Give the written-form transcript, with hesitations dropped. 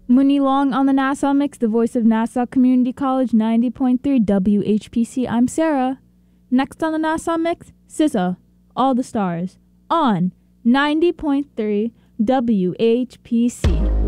Mooney Long on the Nassau Mix, the voice of Nassau Community College 90.3 WHPC. I'm Sarah. Next on the Nassau Mix, SZA, All the Stars, on 90.3 WHPC.